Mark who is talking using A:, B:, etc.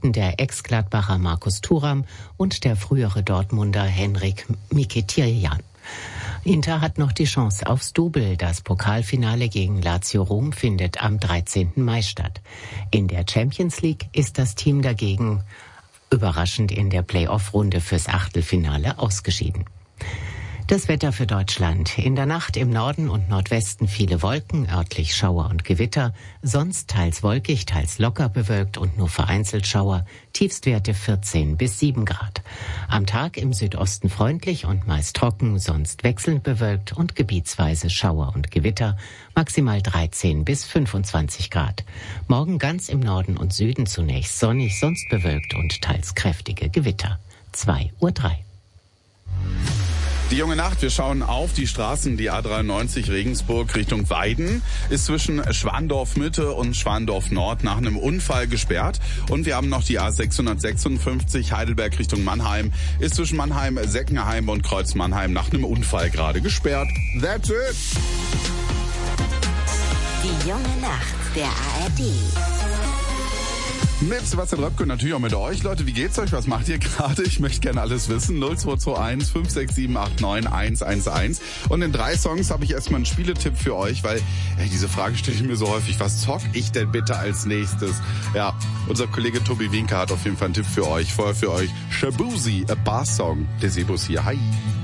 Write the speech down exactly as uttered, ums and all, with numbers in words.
A: besiegten der Ex-Gladbacher Markus Thuram und der frühere Dortmunder Henrik Mkhitaryan. Inter hat noch die Chance aufs Double. Das Pokalfinale gegen Lazio Rom findet am dreizehnten Mai statt. In der Champions League ist das Team dagegen überraschend in der Play-off-Runde fürs Achtelfinale ausgeschieden. Das Wetter für Deutschland. In der Nacht im Norden und Nordwesten viele Wolken, örtlich Schauer und Gewitter. Sonst teils wolkig, teils locker bewölkt und nur vereinzelt Schauer. Tiefstwerte vierzehn bis sieben Grad. Am Tag im Südosten freundlich und meist trocken, sonst wechselnd bewölkt und gebietsweise Schauer und Gewitter. Maximal dreizehn bis fünfundzwanzig Grad. Morgen ganz im Norden und Süden zunächst sonnig, sonst bewölkt und teils kräftige Gewitter. zwei Uhr drei.
B: Die junge Nacht, wir schauen auf die Straßen, die A dreiundneunzig Regensburg Richtung Weiden ist zwischen Schwandorf Mitte und Schwandorf Nord nach einem Unfall gesperrt. Und wir haben noch die A sechshundertsechsundfünfzig Heidelberg Richtung Mannheim, ist zwischen Mannheim, Seckenheim und Kreuz Mannheim nach einem Unfall gerade gesperrt. That's it!
C: Die junge Nacht der A R D.
B: Mit Sebastian Röpke und natürlich auch mit euch. Leute, wie geht's euch? Was macht ihr gerade? Ich möchte gerne alles wissen. null zwei zwei eins fünf sechs sieben acht neun eins eins eins. Und in drei Songs habe ich erstmal einen Spieletipp für euch, weil ey, diese Frage stelle ich mir so häufig. Was zock ich denn bitte als nächstes? Ja, unser Kollege Tobi Winker hat auf jeden Fall einen Tipp für euch. Vorher für euch Shabuzi, a Bar-Song. Der Sebus hier. Hi.